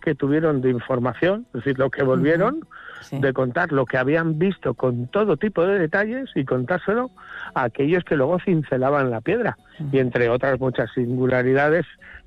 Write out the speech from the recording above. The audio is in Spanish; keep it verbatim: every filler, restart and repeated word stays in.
que tuvieron de información, es decir, lo que volvieron, uh-huh. sí. de contar lo que habían visto con todo tipo de detalles y contárselo a aquellos que luego cincelaban la piedra. Uh-huh. Y entre otras muchas singularidades,